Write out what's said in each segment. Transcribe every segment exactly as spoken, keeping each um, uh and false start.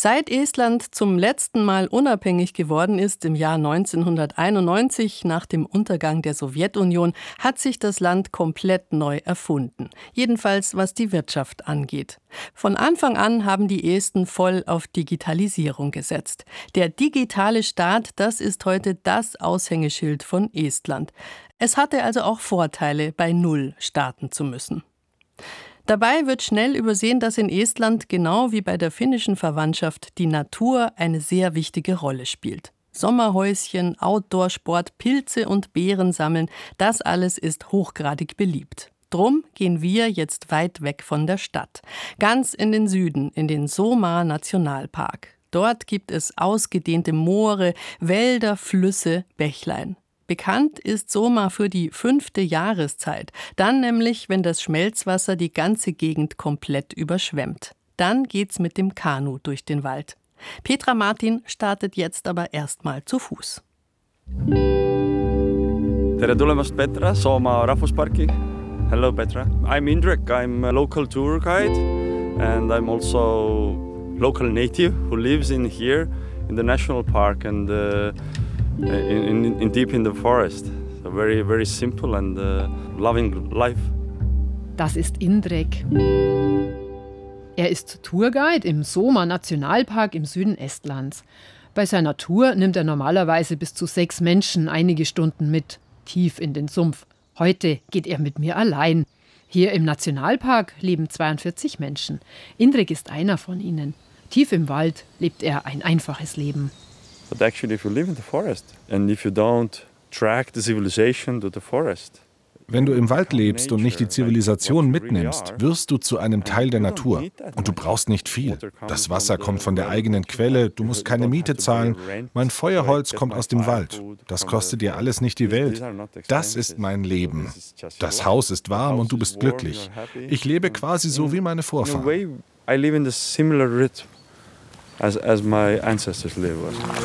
Seit Estland zum letzten Mal unabhängig geworden ist, im Jahr neunzehnhunderteinundneunzig, nach dem Untergang der Sowjetunion, hat sich das Land komplett neu erfunden. Jedenfalls was die Wirtschaft angeht. Von Anfang an haben die Esten voll auf Digitalisierung gesetzt. Der digitale Staat, das ist heute das Aushängeschild von Estland. Es hatte also auch Vorteile, bei Null starten zu müssen. Dabei wird schnell übersehen, dass in Estland, genau wie bei der finnischen Verwandtschaft, die Natur eine sehr wichtige Rolle spielt. Sommerhäuschen, Outdoor-Sport, Pilze und Beeren sammeln, das alles ist hochgradig beliebt. Drum gehen wir jetzt weit weg von der Stadt, ganz in den Süden, in den Soma-Nationalpark. Dort gibt es ausgedehnte Moore, Wälder, Flüsse, Bächlein. Bekannt ist Soma für die fünfte Jahreszeit, dann nämlich, wenn das Schmelzwasser die ganze Gegend komplett überschwemmt. Dann geht's mit dem Kanu durch den Wald. Petra Martin startet jetzt aber erstmal zu Fuß. Tere tulemast, Petra, Soma Rahvusparki. Hello, Petra. I'm Indrek. I'm a local tour guide and I'm also local native who lives in here in the national park and uh, In, in, in deep in the forest. So very, very simple and uh, loving life. Das ist Indrek. Er ist Tourguide im Soma-Nationalpark im Süden Estlands. Bei seiner Tour nimmt er normalerweise bis zu sechs Menschen einige Stunden mit, tief in den Sumpf. Heute geht er mit mir allein. Hier im Nationalpark leben zweiundvierzig Menschen. Indrek ist einer von ihnen. Tief im Wald lebt er ein einfaches Leben. But actually, if you live in the forest and if you don't track the civilization to the forest. Wenn du im Wald lebst und nicht die Zivilisation mitnimmst, wirst du zu einem Teil der Natur. Und du brauchst nicht viel. Das Wasser kommt von der eigenen Quelle, du musst keine Miete zahlen. Mein Feuerholz kommt aus dem Wald. Das kostet dir alles nicht die Welt. Das ist mein Leben. Das Haus ist warm und du bist glücklich. Ich lebe quasi so wie meine Vorfahren. I live in the similar rhythm as as my ancestors live.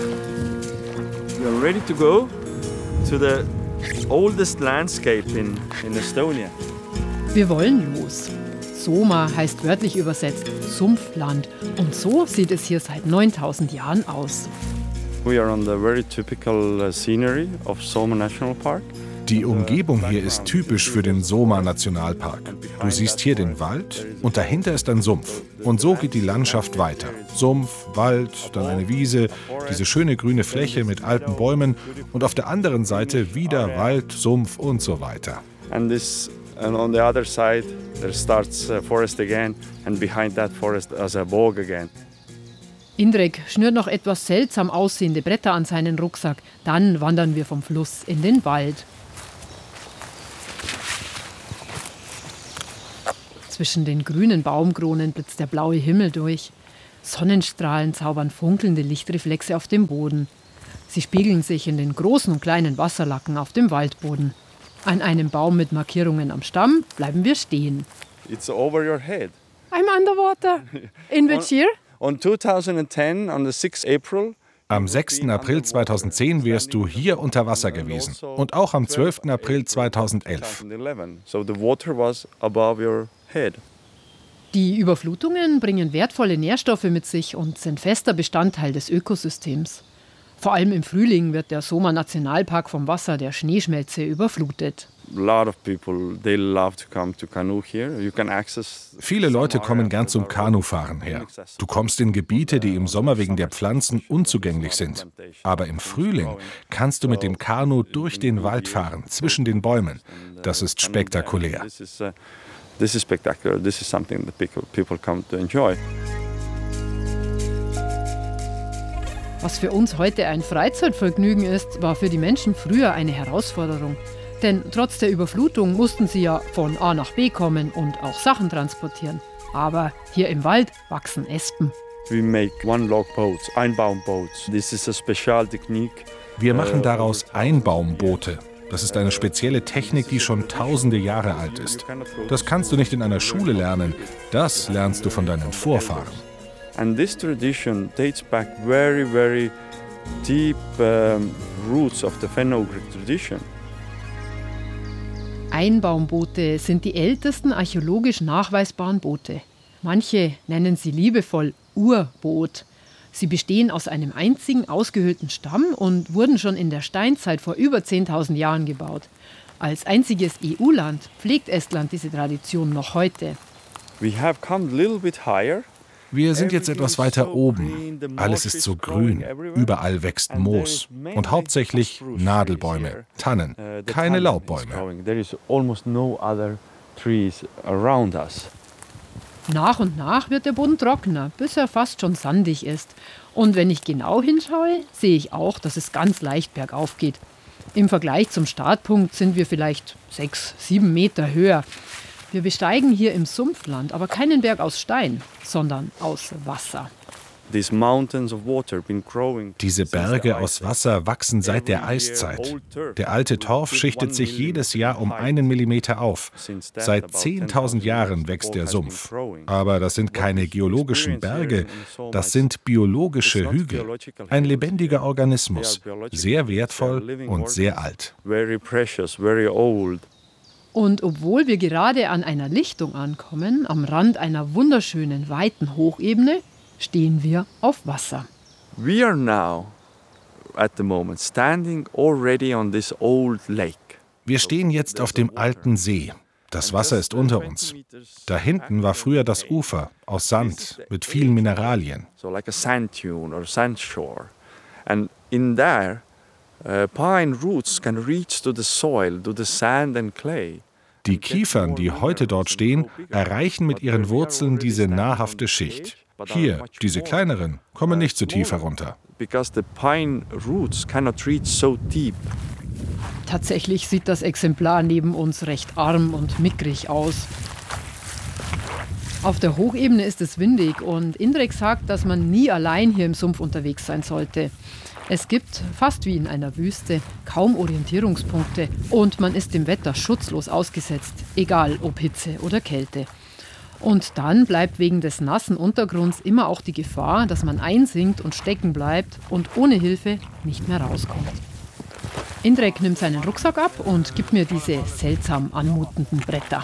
We are ready to go to the oldest landscape in, in Estonia. Wir wollen los. Soma heißt wörtlich übersetzt Sumpfland. Und so sieht es hier seit neuntausend Jahren aus. We are on the very typical scenery of Soma National Park. Die Umgebung hier ist typisch für den Soma-Nationalpark. Du siehst hier den Wald und dahinter ist ein Sumpf. Und so geht die Landschaft weiter. Sumpf, Wald, dann eine Wiese, diese schöne grüne Fläche mit alten Bäumen und auf der anderen Seite wieder Wald, Sumpf und so weiter. And this and on the other side there starts a forest again and behind that forest as a bog again. Indrek schnürt noch etwas seltsam aussehende Bretter an seinen Rucksack. Dann wandern wir vom Fluss in den Wald. Zwischen den grünen Baumkronen blitzt der blaue Himmel durch. Sonnenstrahlen zaubern funkelnde Lichtreflexe auf dem Boden. Sie spiegeln sich in den großen und kleinen Wasserlacken auf dem Waldboden. An einem Baum mit Markierungen am Stamm bleiben wir stehen. It's over your head. I'm underwater. In which year? On twenty ten, on the sixth of April. Am sechsten April zweitausendzehn wärst du hier unter Wasser gewesen. Und auch am zwölften April zweitausendelf. So the water was above your head. Die Überflutungen bringen wertvolle Nährstoffe mit sich und sind fester Bestandteil des Ökosystems. Vor allem im Frühling wird der Soma-Nationalpark vom Wasser der Schneeschmelze überflutet. Viele Leute kommen gern zum Kanufahren her. Du kommst in Gebiete, die im Sommer wegen der Pflanzen unzugänglich sind. Aber im Frühling kannst du mit dem Kanu durch den Wald fahren, zwischen den Bäumen. Das ist spektakulär. This is spectacular. This is something that people come to enjoy. Was für uns heute ein Freizeitvergnügen ist, war für die Menschen früher eine Herausforderung. Denn trotz der Überflutung mussten sie ja von A nach B kommen und auch Sachen transportieren. Aber hier im Wald wachsen Espen. We make one-log-boats, Einbaumboats. This is a special technique. Wir machen daraus Einbaumboote. Das ist eine spezielle Technik, die schon tausende Jahre alt ist. Das kannst du nicht in einer Schule lernen. Das lernst du von deinen Vorfahren. And this tradition dates back very, very deep um, roots of the Fenugreek tradition. Einbaumboote sind die ältesten archäologisch nachweisbaren Boote. Manche nennen sie liebevoll Urboot. Sie bestehen aus einem einzigen ausgehöhlten Stamm und wurden schon in der Steinzeit vor über zehntausend Jahren gebaut. Als einziges E U-Land pflegt Estland diese Tradition noch heute. We have come a little bit higher. Wir sind jetzt etwas weiter oben. Alles ist so grün. Überall wächst Moos. Und hauptsächlich Nadelbäume, Tannen, keine Laubbäume. There is almost no other trees around us. Nach und nach wird der Boden trockener, bis er fast schon sandig ist. Und wenn ich genau hinschaue, sehe ich auch, dass es ganz leicht bergauf geht. Im Vergleich zum Startpunkt sind wir vielleicht sechs, sieben Meter höher. Wir besteigen hier im Sumpfland aber keinen Berg aus Stein, sondern aus Wasser. Diese Berge aus Wasser wachsen seit der Eiszeit. Der alte Torf schichtet sich jedes Jahr um einen Millimeter auf. Seit zehntausend Jahren wächst der Sumpf. Aber das sind keine geologischen Berge, das sind biologische Hügel. Ein lebendiger Organismus, sehr wertvoll und sehr alt. Und obwohl wir gerade an einer Lichtung ankommen, am Rand einer wunderschönen, weiten Hochebene, stehen wir auf Wasser. We are now at the moment standing already on this old lake. Wir stehen jetzt auf dem alten See. Das Wasser ist unter uns. Da hinten war früher das Ufer aus Sand mit vielen Mineralien. So like a sand dune or sand shore. And in there uh, pine roots can reach to the soil, to the sand and clay. Die Kiefern, die heute dort stehen, erreichen mit ihren Wurzeln diese nahrhafte Schicht. Hier, diese kleineren, kommen nicht so tief herunter. Tatsächlich sieht das Exemplar neben uns recht arm und mickrig aus. Auf der Hochebene ist es windig und Indrek sagt, dass man nie allein hier im Sumpf unterwegs sein sollte. Es gibt, fast wie in einer Wüste, kaum Orientierungspunkte und man ist dem Wetter schutzlos ausgesetzt, egal ob Hitze oder Kälte. Und dann bleibt wegen des nassen Untergrunds immer auch die Gefahr, dass man einsinkt und stecken bleibt und ohne Hilfe nicht mehr rauskommt. Indrek nimmt seinen Rucksack ab und gibt mir diese seltsam anmutenden Bretter.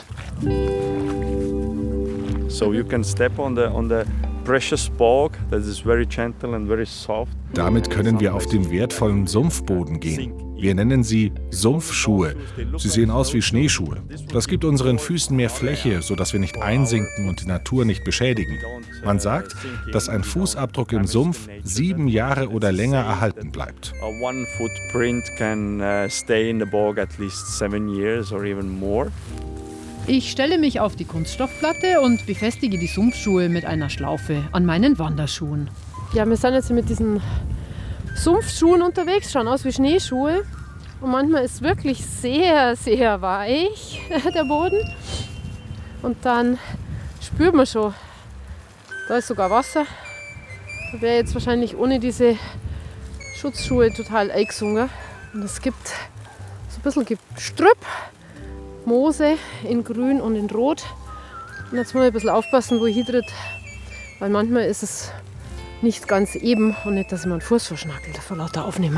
So you can step on the on the precious bog that is very gentle and very soft. Damit können wir auf dem wertvollen Sumpfboden gehen. Wir nennen sie Sumpfschuhe. Sie sehen aus wie Schneeschuhe. Das gibt unseren Füßen mehr Fläche, sodass wir nicht einsinken und die Natur nicht beschädigen. Man sagt, dass ein Fußabdruck im Sumpf sieben Jahre oder länger erhalten bleibt. One footprint can stay in the bog at least seven years or even more. Ich stelle mich auf die Kunststoffplatte und befestige die Sumpfschuhe mit einer Schlaufe an meinen Wanderschuhen. Ja, wir sind jetzt mit diesen Sumpfschuhen unterwegs, schauen aus wie Schneeschuhe. Und manchmal ist es wirklich sehr, sehr weich, der Boden. Und dann spürt man schon, da ist sogar Wasser. Da wäre jetzt wahrscheinlich ohne diese Schutzschuhe total eingesunken. Und es gibt so ein bisschen Gestrüpp, Moose in grün und in rot. Und jetzt muss ich ein bisschen aufpassen, wo ich hintritt, weil manchmal ist es nicht ganz eben und nicht, dass ich meinen Fuß verschnackelt vor lauter Aufnehmer.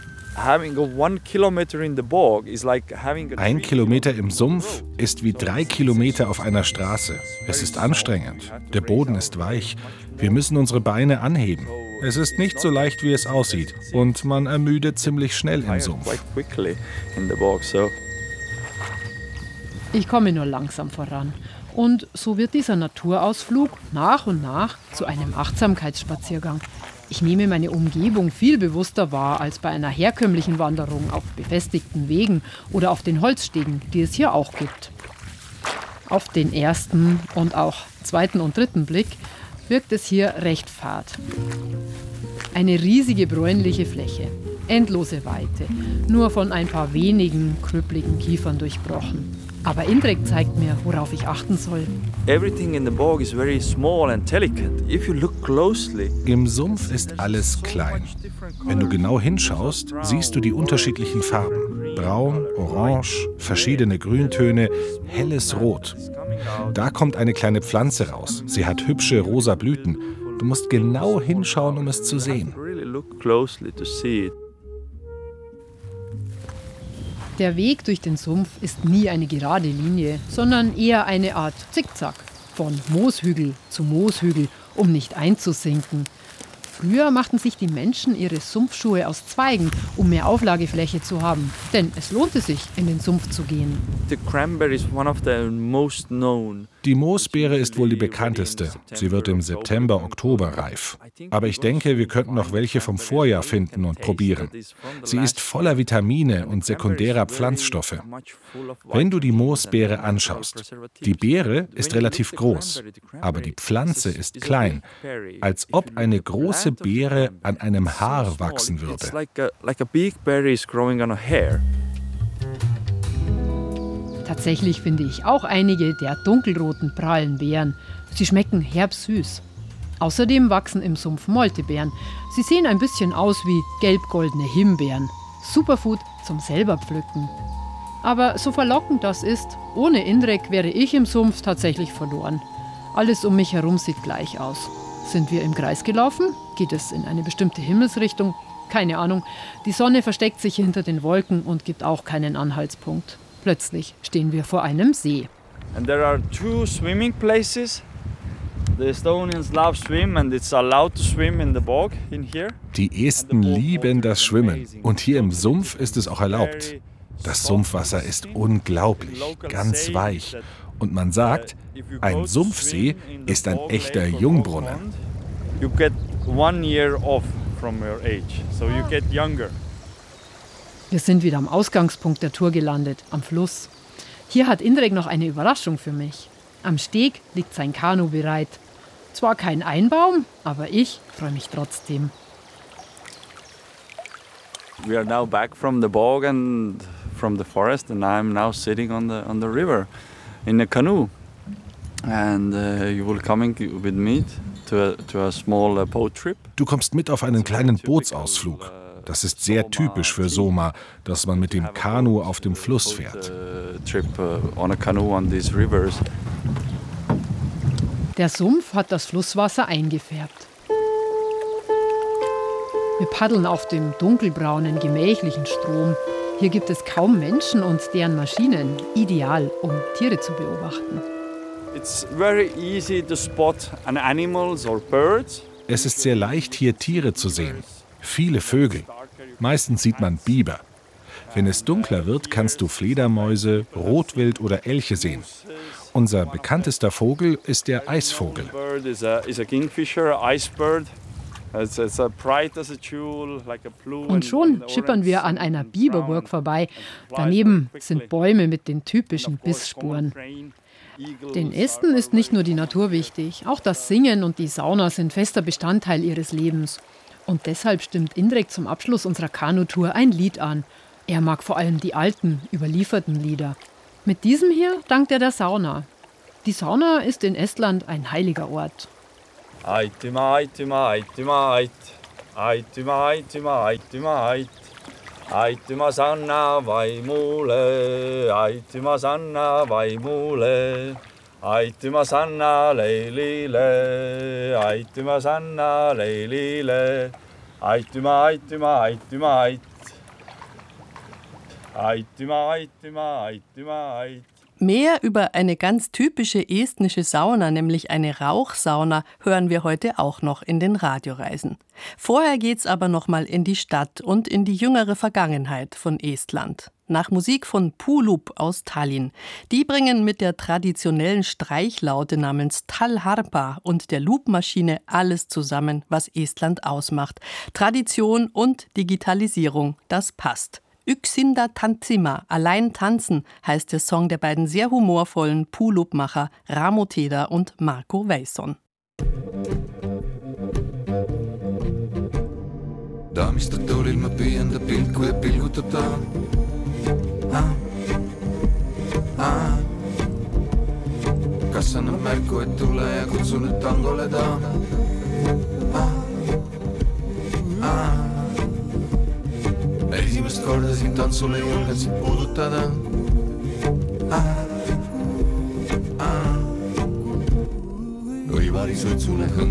Ein Kilometer im Sumpf ist wie drei Kilometer auf einer Straße. Es ist anstrengend. Der Boden ist weich. Wir müssen unsere Beine anheben. Es ist nicht so leicht, wie es aussieht. Und man ermüdet ziemlich schnell im Sumpf. Ich komme nur langsam voran. Und so wird dieser Naturausflug nach und nach zu einem Achtsamkeitsspaziergang. Ich nehme meine Umgebung viel bewusster wahr als bei einer herkömmlichen Wanderung auf befestigten Wegen oder auf den Holzstegen, die es hier auch gibt. Auf den ersten und auch zweiten und dritten Blick wirkt es hier recht fad. Eine riesige bräunliche Fläche, endlose Weite, nur von ein paar wenigen krüppligen Kiefern durchbrochen. Aber Indrek zeigt mir, worauf ich achten soll. Im Sumpf ist alles klein. Wenn du genau hinschaust, siehst du die unterschiedlichen Farben. Braun, Orange, verschiedene Grüntöne, helles Rot. Da kommt eine kleine Pflanze raus. Sie hat hübsche rosa Blüten. Du musst genau hinschauen, um es zu sehen. Der Weg durch den Sumpf ist nie eine gerade Linie, sondern eher eine Art Zickzack. Von Mooshügel zu Mooshügel, um nicht einzusinken. Früher machten sich die Menschen ihre Sumpfschuhe aus Zweigen, um mehr Auflagefläche zu haben. Denn es lohnte sich, in den Sumpf zu gehen. Die Moosbeere ist wohl die bekannteste. Sie wird im September, Oktober reif. Aber ich denke, wir könnten noch welche vom Vorjahr finden und probieren. Sie ist voller Vitamine und sekundärer Pflanzstoffe. Wenn du die Moosbeere anschaust, die Beere ist relativ groß, aber die Pflanze ist klein, als ob eine große Beere an einem Haar wachsen würde. Tatsächlich finde ich auch einige der dunkelroten, prallen Beeren. Sie schmecken herbsüß. Außerdem wachsen im Sumpf Moltebeeren. Sie sehen ein bisschen aus wie gelb-goldene Himbeeren. Superfood zum selber pflücken. Aber so verlockend das ist, ohne Indrek wäre ich im Sumpf tatsächlich verloren. Alles um mich herum sieht gleich aus. Sind wir im Kreis gelaufen? Geht es in eine bestimmte Himmelsrichtung? Keine Ahnung. Die Sonne versteckt sich hinter den Wolken und gibt auch keinen Anhaltspunkt. Plötzlich stehen wir vor einem See. And there are two swimming places. The Estonians love swim and it's allowed to swim in the bog in here. Die Esten lieben das Schwimmen und hier im Sumpf ist es auch erlaubt. Das Sumpfwasser ist unglaublich, ganz weich. Und man sagt, ein Sumpfsee ist ein echter Jungbrunnen. You get one year off from your age, so you get younger. Wir sind wieder am Ausgangspunkt der Tour gelandet, am Fluss. Hier hat Indrek noch eine Überraschung für mich. Am Steg liegt sein Kanu bereit. Zwar kein Einbaum, aber ich freue mich trotzdem. We are now back from the bog and from the forest, and I'm now sitting on the on the river in a canoe. And uh, you will coming with me to a, to a small uh, boat trip. Du kommst mit auf einen kleinen Bootsausflug. Das ist sehr typisch für Soma, dass man mit dem Kanu auf dem Fluss fährt. Der Sumpf hat das Flusswasser eingefärbt. Wir paddeln auf dem dunkelbraunen, gemächlichen Strom. Hier gibt es kaum Menschen und deren Maschinen. Ideal, um Tiere zu beobachten. Es ist sehr leicht, hier Tiere zu sehen. Viele Vögel. Meistens sieht man Biber. Wenn es dunkler wird, kannst du Fledermäuse, Rotwild oder Elche sehen. Unser bekanntester Vogel ist der Eisvogel. Und schon schippern wir an einer Biberburg vorbei. Daneben sind Bäume mit den typischen Bissspuren. Den Esten ist nicht nur die Natur wichtig, auch das Singen und die Sauna sind fester Bestandteil ihres Lebens. Und deshalb stimmt Indrek zum Abschluss unserer Kanutour ein Lied an. Er mag vor allem die alten, überlieferten Lieder. Mit diesem hier dankt er der Sauna. Die Sauna ist in Estland ein heiliger Ort. Aitüma, aitüma, aitüma, ait. Aitüma, aitüma, aitüma, ait. Aitüma sanna vaimule, aitüma sanna vaimule. Aitüma sanna leilile, aitüma sanna leilile. Aitüma, aitüma, aitüma, ait. Aitüma, aitüma, aitüma, ait. Mehr über eine ganz typische estnische Sauna, nämlich eine Rauchsauna, hören wir heute auch noch in den Radioreisen. Vorher geht's aber noch mal in die Stadt und in die jüngere Vergangenheit von Estland. Nach Musik von Puulup aus Tallinn. Die bringen mit der traditionellen Streichlaute namens Talharpa und der Loopmaschine alles zusammen, was Estland ausmacht. Tradition und Digitalisierung, das passt. Yksinda Tantsima, allein tanzen, heißt der Song der beiden sehr humorvollen Puulup-Macher Ramo Teda und Marco Weisson. Daamistotoolil ma püüan ta pilku ja pilgutab ta. Ah, ah. Kas annab märku, et tule ja kutsu nüüd tangole ta. Ah, ah. Esimest korda siin tantsule julgen sind puudutada. Ah, ah. Õivari suitsule hõng.